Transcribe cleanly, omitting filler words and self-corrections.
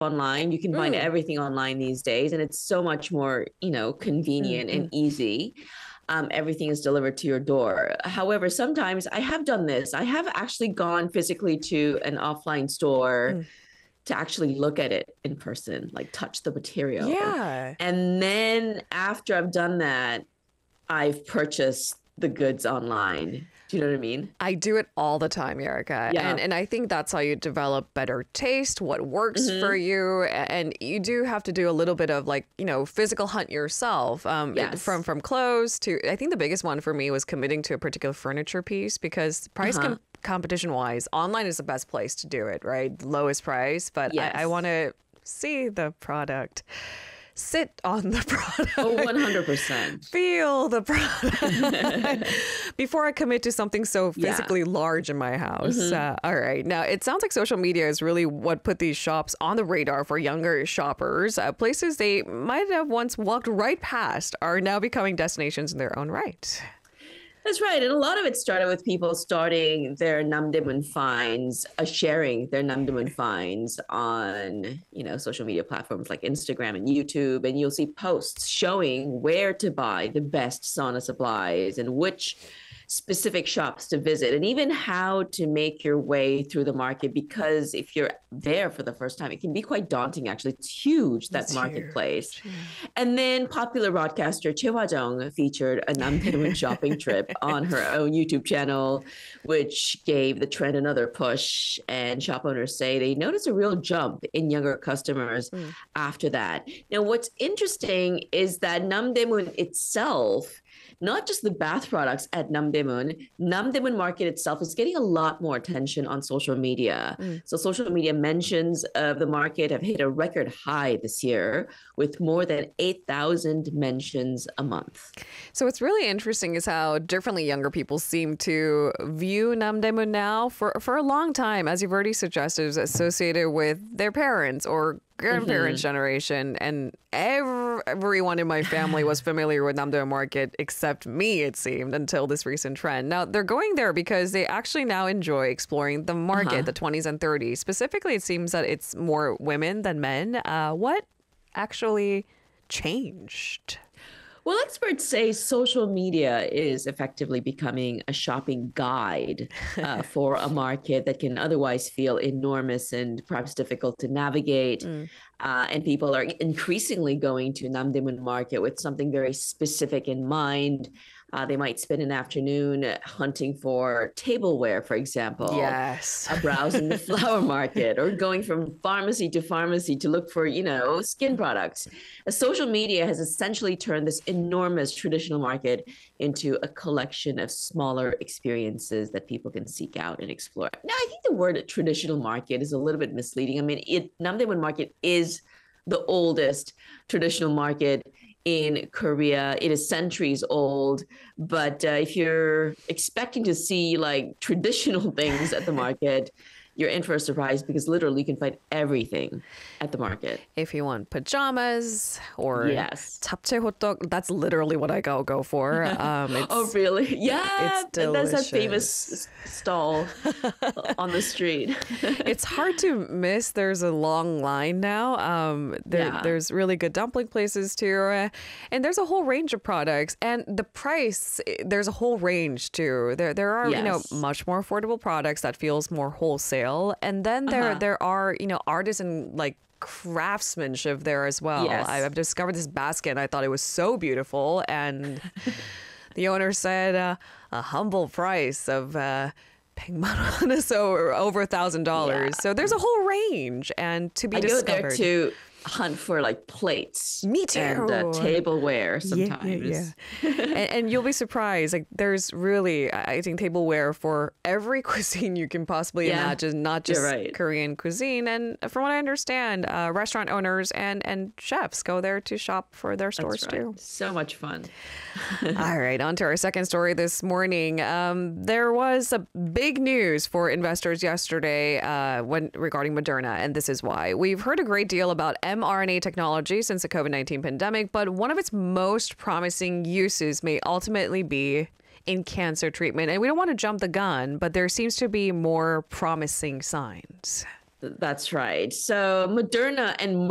online. You can find everything online these days, and it's so much more, convenient and easy. Everything is delivered to your door. However, sometimes I have done this. I have actually gone physically to an offline store to actually look at it in person, like touch the material. Yeah. And then after I've done that, I've purchased the goods online. Do you know what I mean? I do it all the time, Erica. Yeah. And I think that's how you develop better taste, what works for you. And you do have to do a little bit of physical hunt yourself. Yes. From clothes to, I think the biggest one for me was committing to a particular furniture piece because price competition wise, online is the best place to do it, right? Lowest price. But Yes. I want to see the product. Sit on the product. Oh, 100%. Feel the product before I commit to something so physically large in my house. All right. Now, it sounds like social media is really what put these shops on the radar for younger shoppers. Places they might have once walked right past are now becoming destinations in their own right. That's right. And a lot of it started with people starting their namdaemun finds, sharing their namdaemun finds on, social media platforms like Instagram and YouTube. And you'll see posts showing where to buy the best sauna supplies and which specific shops to visit, and even how to make your way through the market. Because if you're there for the first time, it can be quite daunting, actually. It's huge, that marketplace. Huge. And then popular broadcaster Choi Hwa-jung featured a namdaemun shopping trip on her own YouTube channel, which gave the trend another push. And shop owners say they noticed a real jump in younger customers after that. Now, what's interesting is that namdaemun itself, not just the bath products at Namdaemun market itself is getting a lot more attention on social media. So social media mentions of the market have hit a record high this year with more than 8,000 mentions a month. So what's really interesting is how differently younger people seem to view Namdaemun now. For a long time, as you've already suggested, it was associated with their parents or grandparents' generation, and everyone in my family was familiar with Namdaemun market except me, it seemed, until this recent trend. Now, they're going there because they actually now enjoy exploring the market, the 20s and 30s. Specifically, it seems that it's more women than men. What actually changed? Well, experts say social media is effectively becoming a shopping guide for a market that can otherwise feel enormous and perhaps difficult to navigate. And people are increasingly going to Namdaemun market with something very specific in mind. They might spend an afternoon hunting for tableware, for example. Yes. Browsing the flower market or going from pharmacy to pharmacy to look for, skin products. Social media has essentially turned this enormous traditional market into a collection of smaller experiences that people can seek out and explore. Now, I think the word traditional market is a little bit misleading. I mean, Namdaemun market is the oldest traditional market in Korea. It is centuries old, but if you're expecting to see like traditional things at the market, you're in for a surprise because literally you can find everything at the market. If you want pajamas or japchae hotdog, that's literally what I go for. Oh, really? Yeah, it's delicious. That's a famous stall on the street. It's hard to miss. There's a long line now. There's really good dumpling places too. And there's a whole range of products. And the price, there's a whole range too. There are, much more affordable products that feels more wholesale. And then there are, artisan like craftsmanship there as well. Yes. I've discovered this basket and I thought it was so beautiful. And the owner said a humble price of 100만 won, so over $1,000. So there's a whole range and to be discovered. I go there to hunt for like plates. Me too. And tableware sometimes. And you'll be surprised. Like there's really, I think, tableware for every cuisine you can possibly imagine, not just Korean cuisine. And from what I understand, restaurant owners and chefs go there to shop for their stores too. So much fun. All right, on to our second story this morning. There was a big news for investors yesterday regarding Moderna, and this is why. We've heard a great deal about mRNA technology since the COVID-19 pandemic, but one of its most promising uses may ultimately be in cancer treatment. And we don't want to jump the gun, but there seems to be more promising signs. That's right. So Moderna and